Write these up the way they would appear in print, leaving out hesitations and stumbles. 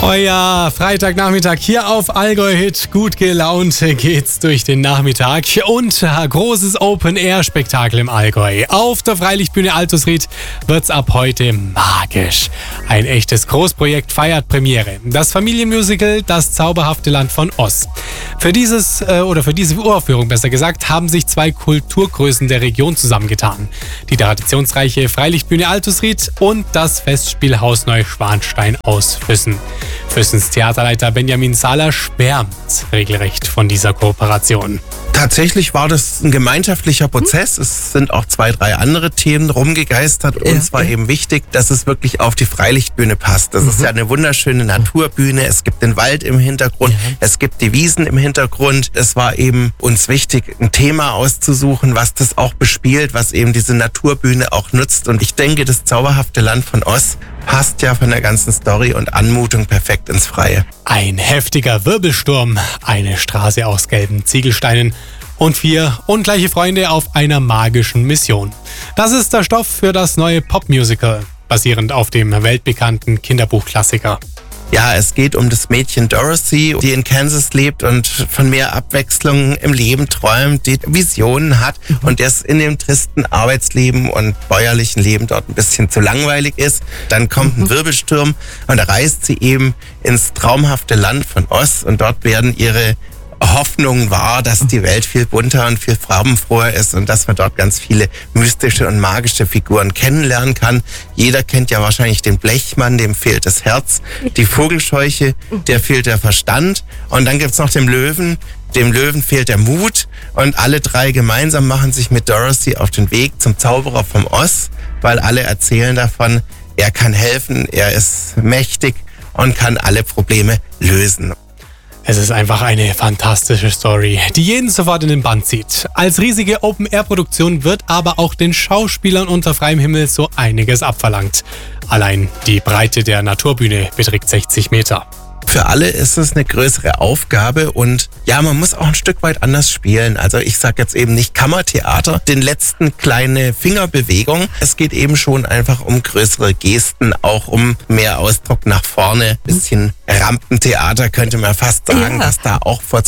Oh ja, Freitagnachmittag hier auf Allgäu Hit. Gut gelaunt geht's durch den Nachmittag und großes Open-Air-Spektakel im Allgäu. Auf der Freilichtbühne Altusried wird's ab heute magisch. Ein echtes Großprojekt feiert Premiere. Das Familienmusical Das zauberhafte Land von Oz. Für diese Uraufführung besser gesagt, haben sich zwei Kulturgrößen der Region zusammengetan. Die traditionsreiche Freilichtbühne Altusried und das Festspielhaus Neuschwanstein aus Füssen. Füssens Theaterleiter Benjamin Sahler schwärmt regelrecht von dieser Kooperation. Tatsächlich war das ein gemeinschaftlicher Prozess. Es sind auch 2, 3 andere Themen rumgegeistert. Uns war eben wichtig, dass es wirklich auf die Freilichtbühne passt. Das ist ja eine wunderschöne Naturbühne. Es gibt den Wald im Hintergrund. Es gibt die Wiesen im Hintergrund. Es war eben uns wichtig, ein Thema auszusuchen, was das auch bespielt, was eben diese Naturbühne auch nutzt. Und ich denke, das zauberhafte Land von Oz passt ja von der ganzen Story und Anmutung perfekt ins Freie. Ein heftiger Wirbelsturm, eine Straße aus gelben Ziegelsteinen und 4 ungleiche Freunde auf einer magischen Mission. Das ist der Stoff für das neue Popmusical, basierend auf dem weltbekannten Kinderbuchklassiker. Ja, es geht um das Mädchen Dorothy, die in Kansas lebt und von mehr Abwechslung im Leben träumt, die Visionen hat und das in dem tristen Arbeitsleben und bäuerlichen Leben dort ein bisschen zu langweilig ist. Dann kommt ein Wirbelsturm und da reist sie eben ins traumhafte Land von Oz und dort werden ihre Hoffnung war, dass die Welt viel bunter und viel farbenfroher ist und dass man dort ganz viele mystische und magische Figuren kennenlernen kann. Jeder kennt ja wahrscheinlich den Blechmann, dem fehlt das Herz, die Vogelscheuche, der fehlt der Verstand und dann gibt's noch den Löwen. Dem Löwen fehlt der Mut und alle 3 gemeinsam machen sich mit Dorothy auf den Weg zum Zauberer vom Oz, weil alle erzählen davon, er kann helfen, er ist mächtig und kann alle Probleme lösen. Es ist einfach eine fantastische Story, die jeden sofort in den Bann zieht. Als riesige Open-Air-Produktion wird aber auch den Schauspielern unter freiem Himmel so einiges abverlangt. Allein die Breite der Naturbühne beträgt 60 Meter. Für alle ist es eine größere Aufgabe und ja, man muss auch ein Stück weit anders spielen. Also ich sage jetzt eben nicht Kammertheater, den letzten kleine Fingerbewegung. Es geht eben schon einfach um größere Gesten, auch um mehr Ausdruck nach vorne. Bisschen Rampentheater könnte man fast sagen, dass da auch vor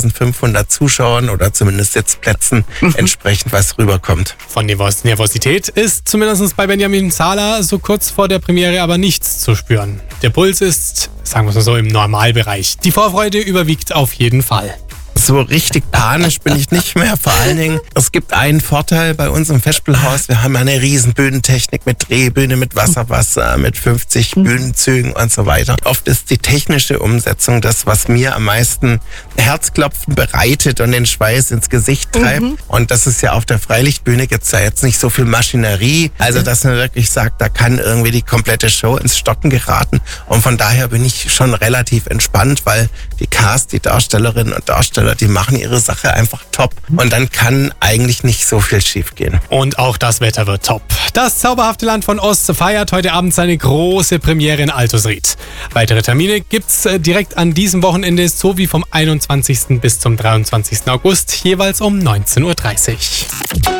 2500 Zuschauern oder zumindest Sitzplätzen entsprechend was rüberkommt. Von Nervosität ist zumindest bei Benjamin Sahler so kurz vor der Premiere aber nichts zu spüren. Der Puls ist, sagen wir es mal so, im Normalbereich. Die Vorfreude überwiegt auf jeden Fall. So richtig panisch bin ich nicht mehr. Vor allen Dingen, es gibt einen Vorteil bei uns im Festspielhaus. Wir haben eine riesen Bühnentechnik mit Drehbühne, mit Wasser, mit 50 Bühnenzügen und so weiter. Oft ist die technische Umsetzung das, was mir am meisten Herzklopfen bereitet und den Schweiß ins Gesicht treibt. Und das ist ja auf der Freilichtbühne, gibt's ja jetzt nicht so viel Maschinerie. Also, dass man wirklich sagt, da kann irgendwie die komplette Show ins Stocken geraten. Und von daher bin ich schon relativ entspannt, weil die Cast, die Darstellerinnen und Darsteller, die machen ihre Sache einfach top. Und dann kann eigentlich nicht so viel schief gehen. Und auch das Wetter wird top. Das zauberhafte Land von Oz feiert heute Abend seine große Premiere in Altusried. Weitere Termine gibt's direkt an diesem Wochenende sowie vom 21. bis zum 23. August jeweils um 19:30 Uhr.